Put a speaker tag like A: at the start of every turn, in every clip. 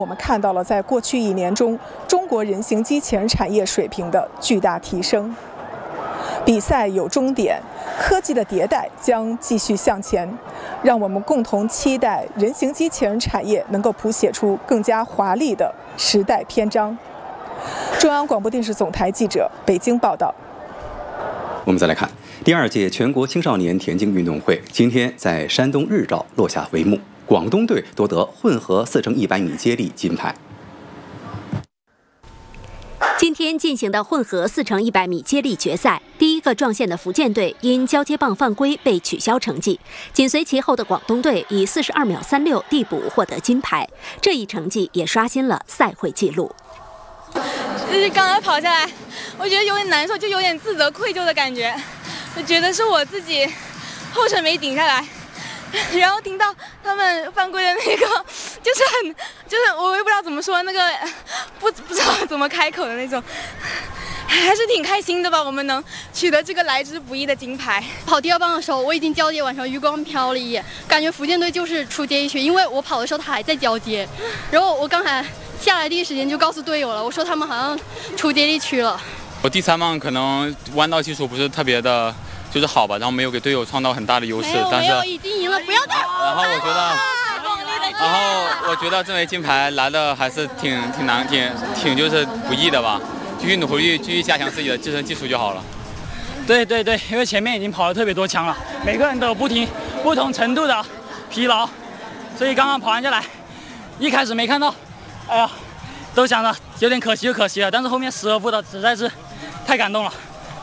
A: 我们看到了在过去1年中，中国人形机器人产业水平的巨大提升。比赛有终点，科技的迭代将继续向前，让我们共同期待人形机器人产业能够谱写出更加华丽的时代篇章。中央广播电视总台记者北京报道。
B: 我们再来看第2届全国青少年田径运动会，今天在山东日照落下帷幕。广东队夺得混合4×100米接力金牌。
C: 今天进行的混合4×100米接力决赛，第一个撞线的福建队因交接棒犯规被取消成绩，紧随其后的广东队以42秒36递补获得金牌，这一成绩也刷新了赛会纪录。
D: 就是刚刚跑下来，我觉得有点难受，就有点自责愧疚的感觉，就觉得是我自己后程没顶下来。然后听到他们犯规的那个，就是我也不知道怎么说，那个不知道怎么开口的那种，还是挺开心的吧。我们能取得这个来之不易的金牌。
E: 跑第2棒的时候，我已经交接完成，余光瞟了一眼，感觉福建队就是出接力区，因为我跑的时候他还在交接，然后我刚才下来第一时间就告诉队友了，我说他们好像出接力区了。
F: 我第3棒可能弯道技术不是特别的。就是好吧，然后没有给队友创造很大的优势，但是
E: 已经赢了，不要再。
F: 然后我觉得这枚金牌来的还是挺难，挺就是不易的吧，继续努力，继续加强自己的自身技术就好了。
G: 对，因为前面已经跑了特别多枪了，每个人都有不同程度的疲劳，所以刚刚跑完下来，一开始没看到，哎呀，都想着有点可惜了，但是后面失而复得，实在是太感动了。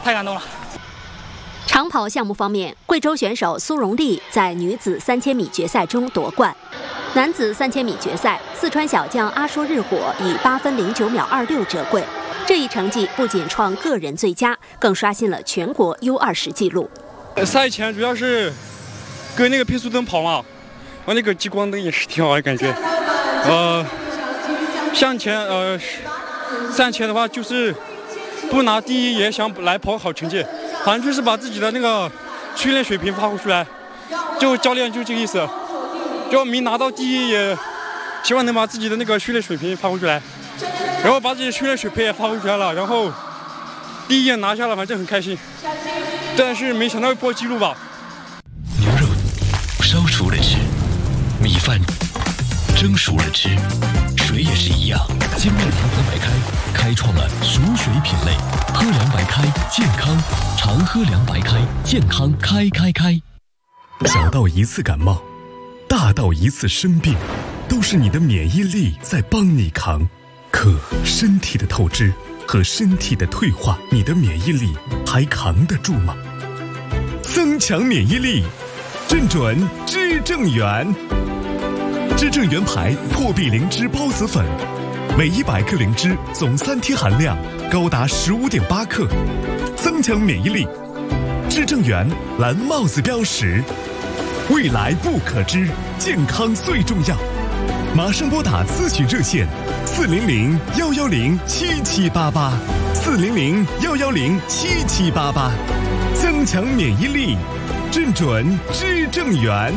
C: 长跑项目方面，贵州选手苏荣丽在女子3000米决赛中夺冠。男子3000米决赛，四川小将阿说日火以8分09秒26折桂，这一成绩不仅创个人最佳，更刷新了全国 U20 纪录。
H: 赛前主要是跟那个配速灯跑嘛，我那个激光灯也是挺好的感觉。向前的话就是不拿第1也想来跑好成绩。反正就是把自己的那个训练水平发挥出来，就教练就这个意思，就没拿到第1也希望能把自己的那个训练水平发挥出来，然后把自己的训练水平也发挥出来了，然后第1也拿下了，反正很开心，但是没想到会破纪录吧。
I: 牛肉烧熟了吃，米饭蒸熟了吃，水也是一样。金麦堂和白开开创了熟水品类，喝凉白开健康，常喝凉白开健康开。小到一次感冒，大到一次生病，都是你的免疫力在帮你扛。可身体的透支和身体的退化，你的免疫力还扛得住吗？增强免疫力，正准知正元。知正元牌破壁灵芝孢子粉，每100克灵芝总3天含量高达15.8克，增强免疫力。知正元蓝帽子标识，未来不可知，健康最重要。马上拨打咨询热线400-110-7788，400-110-7788，增强免疫力，正准知正元。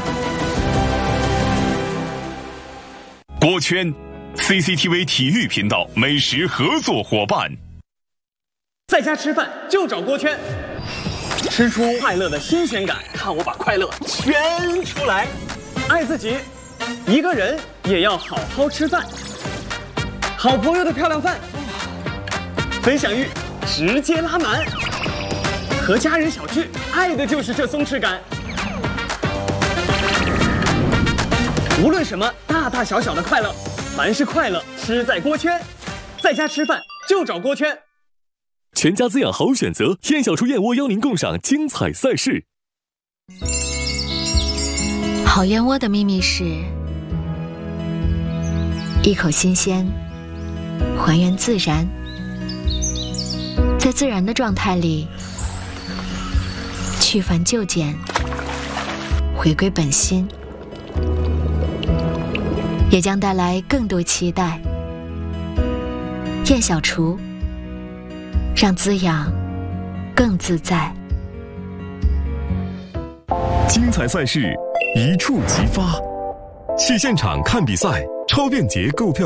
J: 锅圈 CCTV 体育频道美食合作伙伴。
K: 在家吃饭就找锅圈，吃出快乐的新鲜感，看我把快乐圈出来。爱自己，一个人也要好好吃饭。好朋友的漂亮饭，分享欲直接拉满。和家人小聚，爱的就是这松弛感。无论什么大大小小的快乐，凡是快乐吃在锅圈。在家吃饭就找锅圈。
I: 全家滋养好选择，燕小厨燕窝邀您共赏精彩赛事。
L: 好燕窝的秘密是一口新鲜，还原自然，在自然的状态里去繁就简，回归本心，也将带来更多期待。燕小厨，让滋养更自在。
I: 精彩赛事一触即发，去现场看比赛，
M: 超便捷购票。